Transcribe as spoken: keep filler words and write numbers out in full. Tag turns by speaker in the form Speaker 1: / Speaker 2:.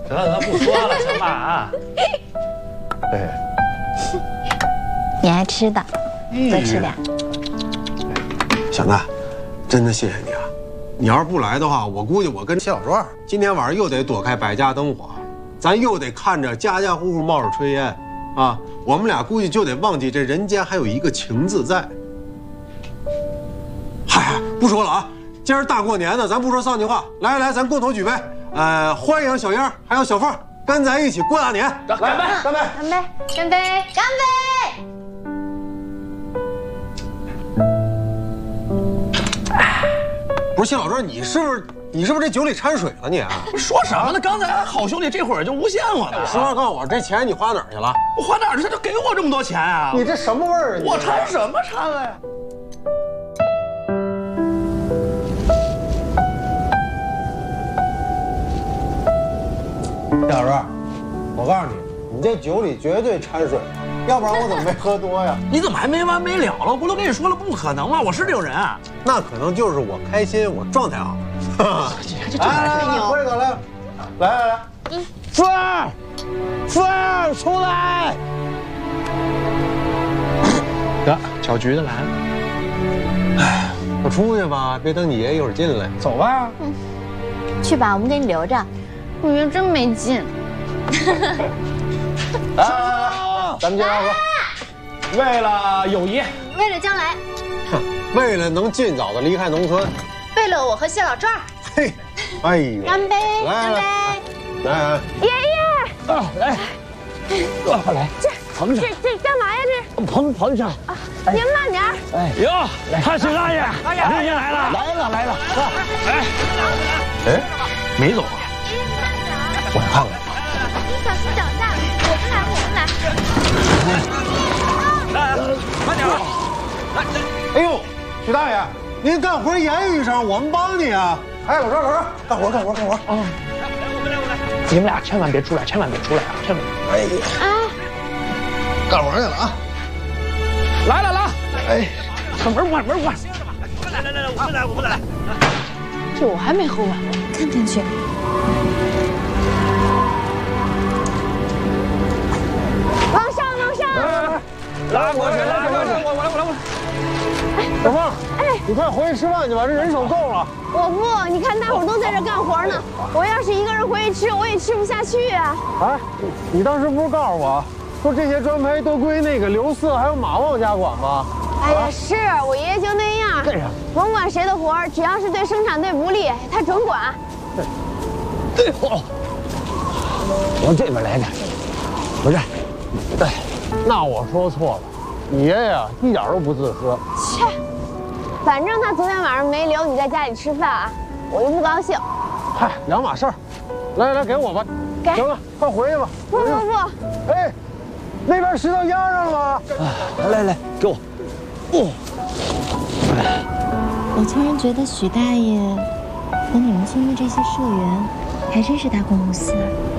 Speaker 1: 得得，不说了，行吧啊？
Speaker 2: 哎，
Speaker 3: 你爱吃的，多吃点。
Speaker 2: 小娜，真的谢谢你啊！你要是不来的话，我估计我跟谢小壮今天晚上又得躲开百家灯火，咱又得看着家家户户冒着炊烟，啊，我们俩估计就得忘记这人间还有一个情字在。嗨，不说了啊，今儿大过年的，咱不说丧气话，来来来，咱共同举杯，呃，欢迎小英还有小凤跟咱一起过大年，
Speaker 1: 干杯！
Speaker 2: 干杯！
Speaker 3: 干杯！干杯！干杯！
Speaker 2: 不是谢老庄，你是不是你是不是这酒里掺水了你啊？
Speaker 1: 说什么呢？刚才好兄弟这会儿就诬陷我呢。
Speaker 2: 实话告诉我，这钱你花哪儿去了？
Speaker 1: 我花哪儿去？他就给我这么多钱啊！
Speaker 2: 你这什么味儿啊？
Speaker 1: 我掺什么掺了呀？
Speaker 2: 谢老庄，我告诉你，你这酒里绝对掺水，要不然我怎么没喝多呀？
Speaker 1: 你怎么还没完没了了？不都跟你说了不可能吗？我是这种人啊。
Speaker 2: 那可能就是我开心，我状态好。
Speaker 1: 这这
Speaker 2: 来来来，喝一口来，来来来，凤儿，凤儿出来！
Speaker 1: 得，搅局的来了。
Speaker 2: 哎，我出去吧，别等你爷一会儿进来。
Speaker 1: 走吧。
Speaker 3: 嗯，去吧，我们给你留着。我觉得真没劲。
Speaker 2: 来来来，咱们接着喝。
Speaker 1: 为了友谊，
Speaker 3: 为了将来，
Speaker 2: 哼，为了能尽早的离开农村。
Speaker 3: 为了我和谢老壮。
Speaker 2: 嘿，哎呦！
Speaker 3: 干杯！
Speaker 2: 来来来来，
Speaker 3: 爷爷。
Speaker 1: 啊，来，快来，
Speaker 3: 这
Speaker 1: 捧场。
Speaker 3: 这这干嘛呀？这
Speaker 1: 捧捧场。
Speaker 3: 啊，您慢点儿。
Speaker 1: 哎哟，看许大爷，您先来了，来了来了。哎，
Speaker 2: 哎，
Speaker 1: 没走啊？
Speaker 2: 我看看。
Speaker 3: 你小心脚下，我们来，我们来。
Speaker 1: 来，慢点。
Speaker 2: 哎呦，许大爷，您干活言语一声，我们帮你啊！哎，老赵，老赵，干活，干活，干活！啊，
Speaker 1: 来，我们来，我们来。你们俩千万别出来，千万别出来啊！千万。
Speaker 2: 哎呀，
Speaker 3: 啊，
Speaker 2: 干活去了啊！
Speaker 1: 来了来，
Speaker 2: 哎，
Speaker 1: 把门关门关。来来来，我们来，我们来。
Speaker 3: 酒还没喝完呢，看看去。往上，往上。
Speaker 1: 拉过去，拉过去，我我来，我来，我来。
Speaker 2: 小凤，哎，你快回去吃饭去吧，这人手够了。
Speaker 3: 我不，你看大伙都在这干活呢，我要是一个人回去吃，我也吃不下去啊。
Speaker 2: 哎，你当时不是告诉我，说这些砖坯都归那个刘四还有马旺家管吗？
Speaker 3: 哎呀，是我爷爷就那样，
Speaker 1: 为啥？
Speaker 3: 甭管谁的活儿，只要是对生产队不利，他准管。
Speaker 1: 对，嚯，往这边来点。不是，
Speaker 2: 对，那我说错了，你爷爷啊一点都不自私。
Speaker 3: 切，反正他昨天晚上没留你在家里吃饭啊，我就不高兴。
Speaker 2: 嗨，两码事儿。来来，给我吧。
Speaker 3: 给
Speaker 2: 行了，快回去吧。
Speaker 3: 不不不，
Speaker 2: 哎，那边石头压上了。
Speaker 1: 来来来，给我。哦，
Speaker 4: 我突然觉得许大爷和你们村的这些社员还真是大公无私。